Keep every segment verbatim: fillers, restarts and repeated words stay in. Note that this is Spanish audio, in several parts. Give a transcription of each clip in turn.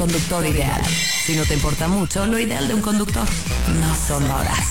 Conductor ideal. Si no te importa mucho, lo ideal de un conductor no son horas.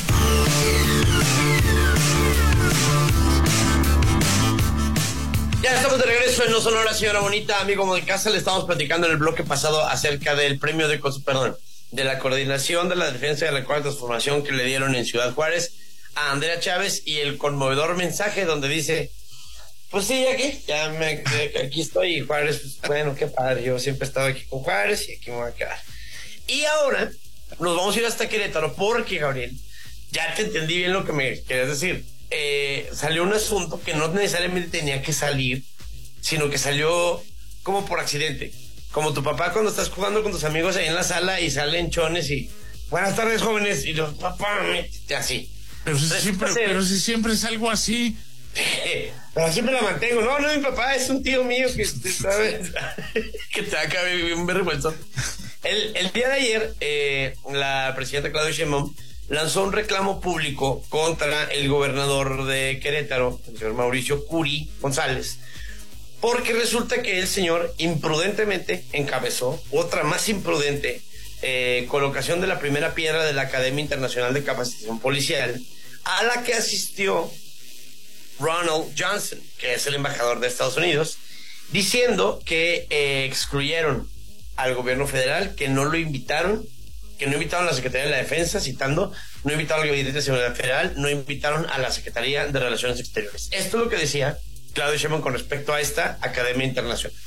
Ya estamos de regreso en No Son Horas, señora bonita, amigo de casa. Le estamos platicando en el bloque pasado acerca del premio de, perdón, de la coordinación de la defensa de la cuarta transformación que le dieron en Ciudad Juárez a Andrea Chávez y el conmovedor mensaje donde dice: pues sí, aquí, ya me, aquí estoy, y Juárez, pues, bueno, qué padre, yo siempre he estado aquí con Juárez y aquí me voy a quedar. Y ahora nos vamos a ir hasta Querétaro porque, Gabriel, ya te entendí bien lo que me querías decir. Eh, salió un asunto que no necesariamente tenía que salir, sino que salió como por accidente. Como tu papá cuando estás jugando con tus amigos ahí en la sala y salen chones y buenas tardes, jóvenes, y los papá, así. Pero si, siempre, pero si siempre es algo así. Pero siempre la mantengo. No, no, mi papá es un tío mío que sabe que te acaba bien vergüenza. El, el día de ayer, eh, la presidenta Claudia Sheinbaum lanzó un reclamo público contra el gobernador de Querétaro, el señor Mauricio Curi González, porque resulta que el señor imprudentemente encabezó otra más imprudente eh, colocación de la primera piedra de la Academia Internacional de Capacitación Policial, a la que asistió Ronald Johnson, que es el embajador de Estados Unidos, diciendo que eh, excluyeron al gobierno federal, que no lo invitaron, que no invitaron a la Secretaría de la Defensa, citando, no invitaron al Gabinete de Seguridad Federal, no invitaron a la Secretaría de Relaciones Exteriores. Esto es lo que decía Claudia Sheinbaum con respecto a esta Academia Internacional.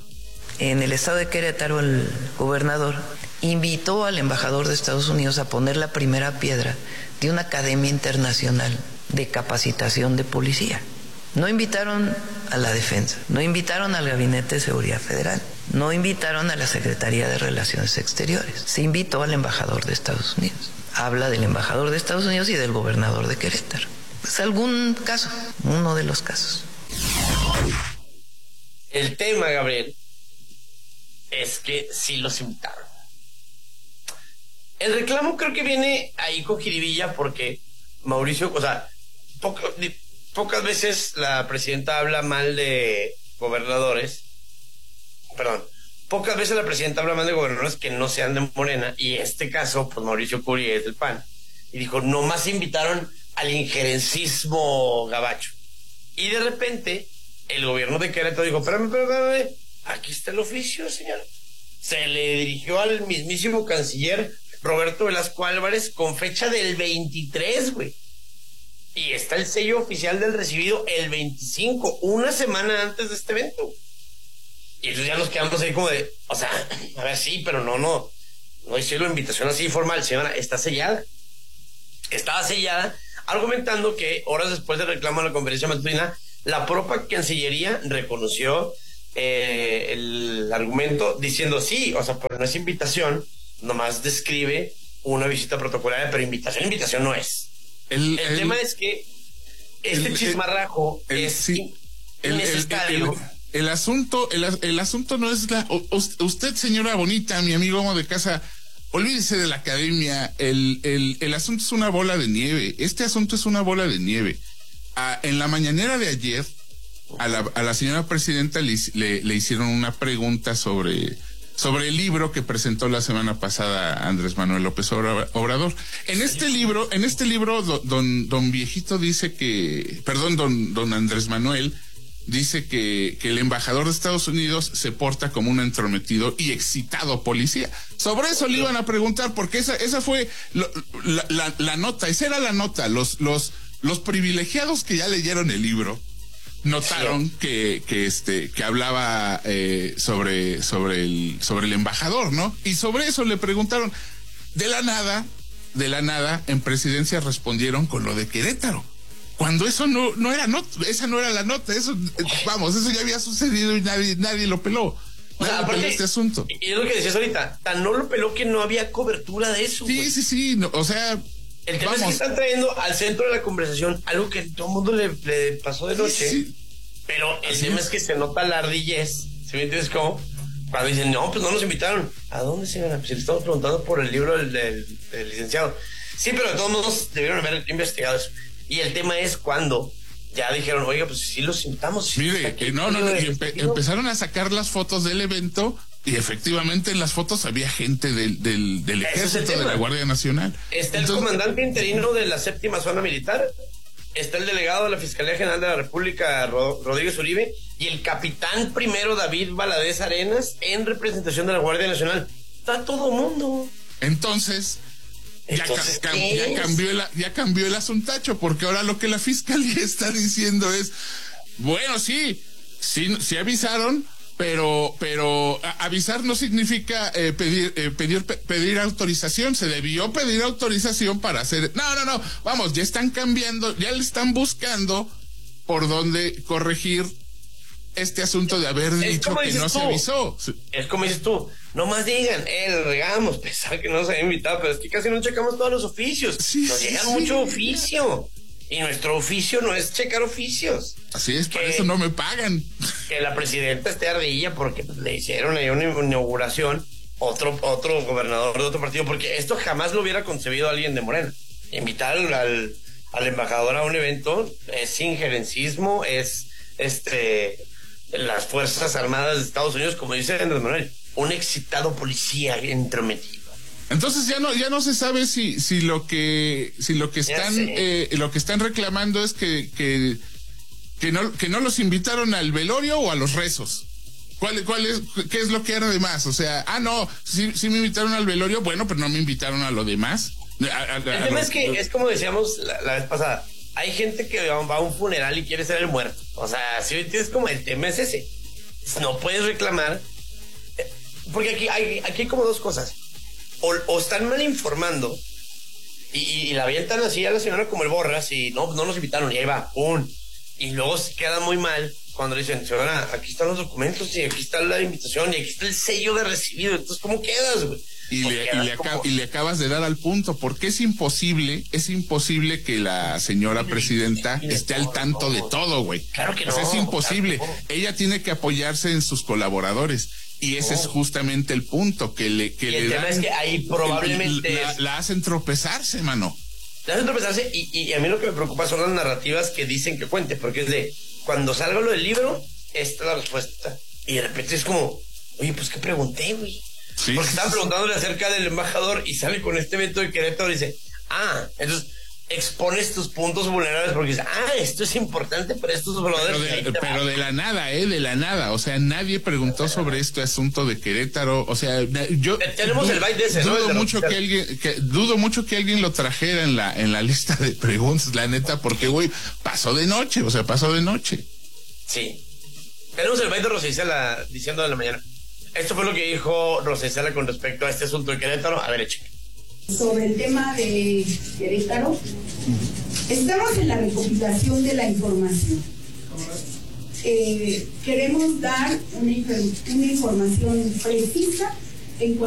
En el estado de Querétaro, el gobernador invitó al embajador de Estados Unidos a poner la primera piedra de una Academia Internacional de Capacitación de Policía. No invitaron a la Defensa, no invitaron al Gabinete de Seguridad Federal, no invitaron a la Secretaría de Relaciones Exteriores, se invitó al embajador de Estados Unidos. Habla del embajador de Estados Unidos y del gobernador de Querétaro. Es algún caso, uno de los casos. El tema, Gabriel, es que sí los invitaron. El reclamo creo que viene ahí con jiribilla porque Mauricio, o sea, poco, pocas veces la presidenta habla mal de gobernadores, perdón, pocas veces la presidenta habla mal de gobernadores que no sean de Morena, y en este caso, pues Mauricio Curi es del P A N, y dijo, nomás invitaron al injerencismo gabacho. Y de repente, el gobierno de Querétaro dijo, espérame, espérame, espérame, aquí está el oficio, señor. Se le dirigió al mismísimo canciller Roberto Velasco Álvarez con fecha del veintitrés, güey. Y está el sello oficial del recibido el veinticinco, una semana antes de este evento. Y entonces ya nos quedamos ahí como de, o sea, a ver, sí, pero no, no, no hicieron la invitación así formal, señora, está sellada. Estaba sellada, argumentando que horas después del reclamo en la conferencia matutina, la propia Cancillería reconoció eh, el argumento diciendo, sí, o sea, pero no es invitación, nomás describe una visita protocolaria, pero invitación, invitación no es. El, el, el tema es que este el, chismarrajo el, es sí, innecesario. El, el, el asunto, el, el asunto no es la... Usted, señora bonita, mi amigo amo de casa, olvídese de la academia. El, el, el asunto es una bola de nieve. Este asunto es una bola de nieve. Ah, en la mañanera de ayer, a la, a la señora presidenta le, le, le hicieron una pregunta sobre... sobre el libro que presentó la semana pasada Andrés Manuel López Obrador. En este libro, en este libro, don, don Viejito dice que, perdón, don, don Andrés Manuel dice que, que el embajador de Estados Unidos se porta como un entrometido y excitado policía. Sobre eso le iban a preguntar, porque esa, esa fue lo, la, la, la nota, esa era la nota. Los, los, los privilegiados que ya leyeron el libro notaron que, que este, que hablaba eh, sobre, sobre el, sobre el embajador, ¿no? Y sobre eso le preguntaron. De la nada, de la nada, en presidencia respondieron con lo de Querétaro. Cuando eso no, no era nota, esa no era la nota, eso, vamos, eso ya había sucedido y nadie, nadie lo peló. O sea, aparte, este asunto. Y es lo que decías ahorita, tan no lo peló que no había cobertura de eso. Sí, güey. sí, sí, no, o sea. El tema Vamos. es que están trayendo al centro de la conversación algo que todo el mundo le, le pasó de noche. Sí, sí. Pero el Así tema es. es que se nota la ardillez. ¿Sí me entiendes cómo? Cuando dicen, no, pues no nos invitaron. ¿A dónde se van? Pues le estamos preguntando por el libro del, del, del licenciado. Sí, pero de todos modos debieron haber investigado eso. Y el tema es cuando ya dijeron, oiga, pues sí los invitamos. Sí, Mire, que no, no, no, y empe- empezaron a sacar las fotos del evento Y efectivamente en las fotos había gente del, del, del ejército, de la Guardia Nacional. Está Entonces, el comandante interino de la séptima zona militar, está el delegado de la Fiscalía General de la República, Ro- Rodríguez Uribe, y el capitán primero David Valadez Arenas en representación de la Guardia Nacional. Está todo mundo. Entonces, ya, Entonces, ca- ¿qué ya, es? cambió el, ya cambió el asuntacho, porque ahora lo que la Fiscalía está diciendo es, bueno, sí, sí, sí avisaron, pero pero a- avisar no significa eh, pedir eh, pedir pe- pedir autorización. Se debió pedir autorización para hacer. No, no, no. Vamos, ya están cambiando, ya le están buscando por dónde corregir este asunto de haber Es dicho como que dices no se tú. avisó. Es como dices tú, nomás digan, eh, le regamos, pensaba que no se había invitado, pero es que casi no checamos todos los oficios. Sí, Nos sí, llega sí. mucho oficio. Y nuestro oficio no es checar oficios. Así es, por que- eso no me pagan. Que la presidenta esté ardilla porque pues, le hicieron ahí una inauguración otro, otro gobernador de otro partido, porque esto jamás lo hubiera concebido alguien de Morena. Invitar al, al, al embajador a un evento es injerencismo, es este las Fuerzas Armadas de Estados Unidos, como dice Andrés Manuel, un excitado policía entrometido. Entonces ya no ya no se sabe si si lo que si lo que Ya están sé. eh, lo que están reclamando es que que que no que no los invitaron al velorio o a los rezos. ¿Cuál cuál es qué es lo que era de más? O sea, ah no, sí sí me invitaron al velorio, bueno, pero no me invitaron a lo demás. A- a- a- El a tema lo- es que es como decíamos la, la vez pasada, hay gente que va a un funeral y quiere ser el muerto. O sea, si tienes como el tema es ese, no puedes reclamar, eh, porque aquí hay aquí hay como dos cosas. O, o están mal informando y, y, y la avientan así a la señora como el borras y no, no nos invitaron y ahí va, ¡pum! Y luego se queda muy mal cuando le dicen, señora, aquí están los documentos y aquí está la invitación y aquí está el sello de recibido. Entonces, ¿cómo quedas, güey? Y Pues le, y, quedas le como- acab- y le acabas de dar al punto, porque es imposible, es imposible que la señora presidenta esté al tanto de todo, güey. Claro que O sea, no, es imposible. claro que no. Ella tiene que apoyarse en sus colaboradores. Y ese es justamente el punto, que le, que Y le el tema dan- es que ahí probablemente la, es- la hacen tropezarse, mano. Le hacen tropezarse y, y a mí lo que me preocupa son las narrativas que dicen que cuente, porque es de, cuando salga lo del libro, esta es la respuesta. Y de repente es como, oye, pues ¿qué pregunté, güey? Sí, Porque sí, estaban sí. preguntándole acerca del embajador y sale con este evento de Querétaro y dice, ah, entonces expones tus puntos vulnerables porque dices, ah, esto es importante para estos brothers. Pero y ahí de, te pero va. de la nada, ¿eh? De la nada. O sea, nadie preguntó sobre este asunto de Querétaro. O sea, na- yo... Tenemos du- el byte de ese, ¿no? El dudo de mucho Rosita. que alguien... Que, dudo mucho que alguien lo trajera en la, en la lista de preguntas, la neta, porque, güey, pasó de noche. O sea, pasó de noche. Sí. Tenemos el byte de Rosa Isela diciendo de la mañana. Esto fue lo que dijo Rosa Isela con respecto a este asunto de Querétaro. A ver, eche. Sobre el tema de Querétaro, estamos en la recopilación de la información. Eh, queremos dar una, infor- una información precisa en